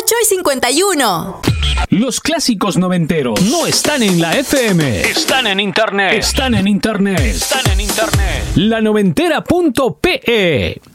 8:51. Los clásicos noventeros no están en la FM. Están en internet. Están en internet. Están en internet. lanoventera.pe